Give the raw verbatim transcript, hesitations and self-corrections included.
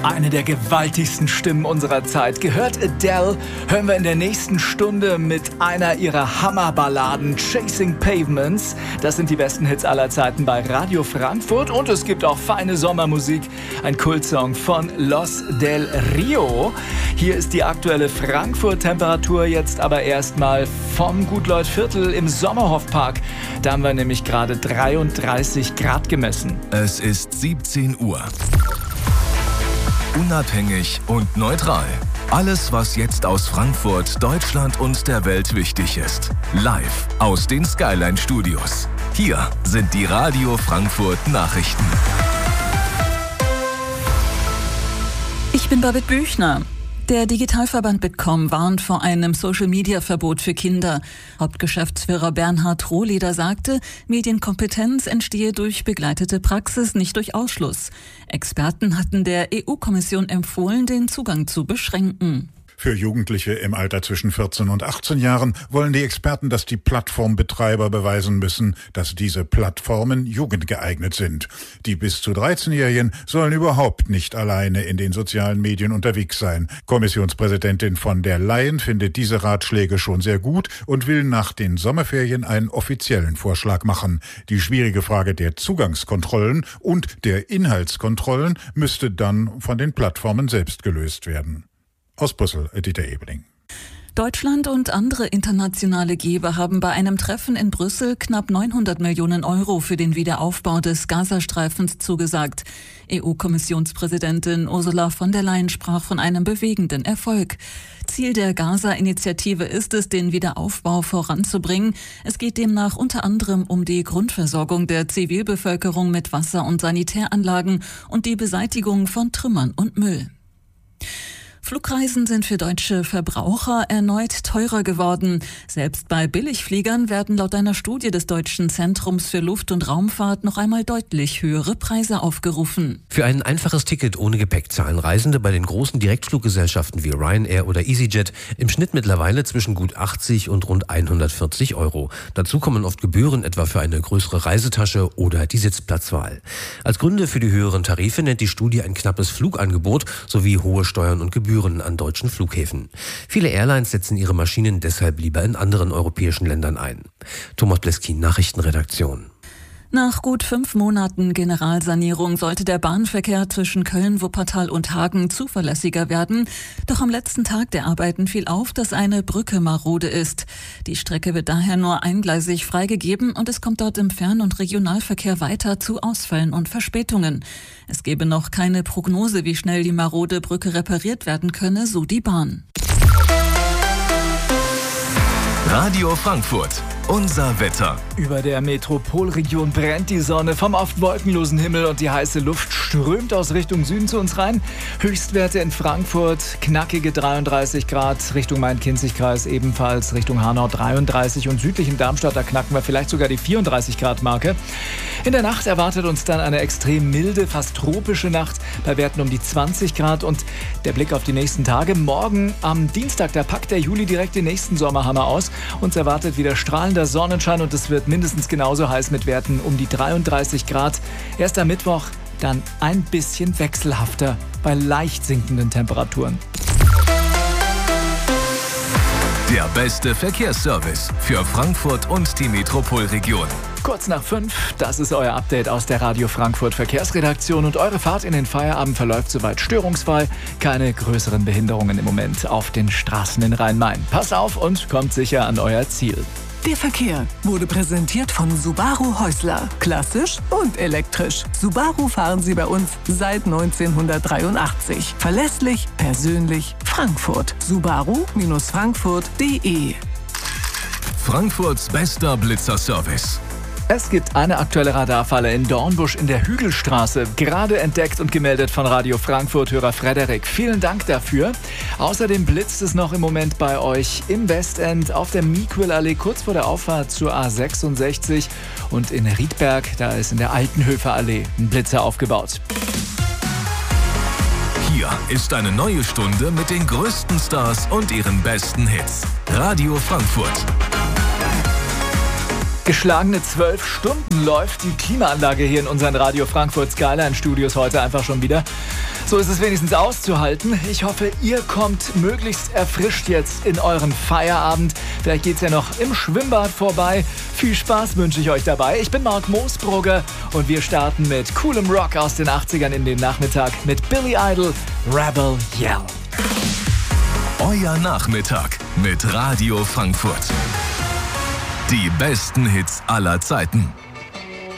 Eine der gewaltigsten Stimmen unserer Zeit. Gehört Adele, hören wir in der nächsten Stunde mit einer ihrer Hammerballaden, Chasing Pavements. Das sind die besten Hits aller Zeiten bei Radio Frankfurt. Und es gibt auch feine Sommermusik, ein Kultsong von Los del Rio. Hier ist die aktuelle Frankfurt-Temperatur jetzt aber erstmal vom Gutleutviertel im Sommerhofpark. Da haben wir nämlich gerade dreiunddreißig Grad gemessen. Es ist siebzehn Uhr. Unabhängig und neutral. Alles, was jetzt aus Frankfurt, Deutschland und der Welt wichtig ist. Live aus den Skyline Studios. Hier sind die Radio Frankfurt Nachrichten. Ich bin Babette Büchner. Der Digitalverband Bitkom warnt vor einem Social-Media-Verbot für Kinder. Hauptgeschäftsführer Bernhard Rohleder sagte, Medienkompetenz entstehe durch begleitete Praxis, nicht durch Ausschluss. Experten hatten der E U-Kommission empfohlen, den Zugang zu beschränken. Für Jugendliche im Alter zwischen vierzehn und achtzehn Jahren wollen die Experten, dass die Plattformbetreiber beweisen müssen, dass diese Plattformen jugendgeeignet sind. Die bis zu dreizehnjährigen sollen überhaupt nicht alleine in den sozialen Medien unterwegs sein. Kommissionspräsidentin von der Leyen findet diese Ratschläge schon sehr gut und will nach den Sommerferien einen offiziellen Vorschlag machen. Die schwierige Frage der Zugangskontrollen und der Inhaltskontrollen müsste dann von den Plattformen selbst gelöst werden. Aus Brüssel, Dieter Ebeling. Deutschland und andere internationale Geber haben bei einem Treffen in Brüssel knapp neunhundert Millionen Euro für den Wiederaufbau des Gazastreifens zugesagt. E U-Kommissionspräsidentin Ursula von der Leyen sprach von einem bewegenden Erfolg. Ziel der Gaza-Initiative ist es, den Wiederaufbau voranzubringen. Es geht demnach unter anderem um die Grundversorgung der Zivilbevölkerung mit Wasser- und Sanitäranlagen und die Beseitigung von Trümmern und Müll. Flugreisen sind für deutsche Verbraucher erneut teurer geworden. Selbst bei Billigfliegern werden laut einer Studie des Deutschen Zentrums für Luft- und Raumfahrt noch einmal deutlich höhere Preise aufgerufen. Für ein einfaches Ticket ohne Gepäck zahlen Reisende bei den großen Direktfluggesellschaften wie Ryanair oder EasyJet im Schnitt mittlerweile zwischen gut achtzig und rund hundertvierzig Euro. Dazu kommen oft Gebühren, etwa für eine größere Reisetasche oder die Sitzplatzwahl. Als Gründe für die höheren Tarife nennt die Studie ein knappes Flugangebot sowie hohe Steuern und Gebühren an deutschen Flughäfen. Viele Airlines setzen ihre Maschinen deshalb lieber in anderen europäischen Ländern ein. Thomas Bleskin, Nachrichtenredaktion. Nach gut fünf Monaten Generalsanierung sollte der Bahnverkehr zwischen Köln, Wuppertal und Hagen zuverlässiger werden. Doch am letzten Tag der Arbeiten fiel auf, dass eine Brücke marode ist. Die Strecke wird daher nur eingleisig freigegeben und es kommt dort im Fern- und Regionalverkehr weiter zu Ausfällen und Verspätungen. Es gebe noch keine Prognose, wie schnell die marode Brücke repariert werden könne, so die Bahn. Radio Frankfurt. Unser Wetter. Über der Metropolregion brennt die Sonne vom oft wolkenlosen Himmel und die heiße Luft strömt aus Richtung Süden zu uns rein. Höchstwerte in Frankfurt, knackige dreiunddreißig Grad, Richtung Main-Kinzig-Kreis ebenfalls, Richtung Hanau dreiunddreißig und südlich in Darmstadt, da knacken wir vielleicht sogar die vierunddreißig Grad Marke. In der Nacht erwartet uns dann eine extrem milde, fast tropische Nacht bei Werten um die zwanzig Grad und der Blick auf die nächsten Tage. Morgen am Dienstag, da packt der Juli direkt den nächsten Sommerhammer aus. Uns erwartet wieder strahlender Sonnenschein und es wird mindestens genauso heiß mit Werten um die dreiunddreißig Grad. Erst am Mittwoch dann ein bisschen wechselhafter bei leicht sinkenden Temperaturen. Der beste Verkehrsservice für Frankfurt und die Metropolregion. Kurz nach fünf, das ist euer Update aus der Radio Frankfurt Verkehrsredaktion und eure Fahrt in den Feierabend verläuft soweit störungsfrei. Keine größeren Behinderungen im Moment auf den Straßen in Rhein-Main. Passt auf und kommt sicher an euer Ziel. Der Verkehr wurde präsentiert von Subaru Häusler. Klassisch und elektrisch. Subaru fahren Sie bei uns seit neunzehnhundertdreiundachtzig. Verlässlich, persönlich, Frankfurt. Subaru Frankfurt punkt de. Frankfurts bester Blitzerservice. Es gibt eine aktuelle Radarfalle in Dornbusch in der Hügelstraße. Gerade entdeckt und gemeldet von Radio Frankfurt-Hörer Frederik. Vielen Dank dafür. Außerdem blitzt es noch im Moment bei euch im Westend auf der Miquel-Allee kurz vor der Auffahrt zur A sechsundsechzig. Und in Riedberg, da ist in der Altenhöfer-Allee ein Blitzer aufgebaut. Hier ist eine neue Stunde mit den größten Stars und ihren besten Hits. Radio Frankfurt. Geschlagene zwölf Stunden läuft die Klimaanlage hier in unseren Radio Frankfurt Skyline Studios heute einfach schon wieder. So ist es wenigstens auszuhalten. Ich hoffe, ihr kommt möglichst erfrischt jetzt in euren Feierabend. Vielleicht geht's ja noch im Schwimmbad vorbei. Viel Spaß wünsche ich euch dabei. Ich bin Mark Moosbrugger und wir starten mit coolem Rock aus den achtzigern in den Nachmittag mit Billy Idol, Rebel Yell. Euer Nachmittag mit Radio Frankfurt. Die besten Hits aller Zeiten.